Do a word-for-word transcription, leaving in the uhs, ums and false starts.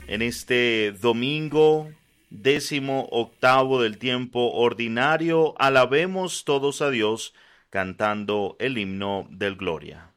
En este domingo, décimo octavo del tiempo ordinario, alabemos todos a Dios cantando el himno del Gloria.